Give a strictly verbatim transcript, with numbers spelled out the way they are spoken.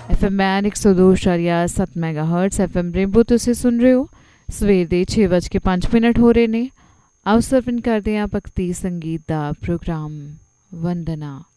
F M ban एक सौ दो इशारिया सत्त mega hertz F M rainbow तुसीं सुन रहे हो। सवेर ਦੇ छे ਵੱਜ ਕੇ ਪੰਜ ਮਿੰਟ ਹੋ ਰਹੇ ਨੇ। ਆਓ ਸਰਵਨ ਕਰਦੇ ਹਾਂ ਭਗਤੀ ਸੰਗੀਤ ਦਾ ਪ੍ਰੋਗਰਾਮ ਵੰਦਨਾ।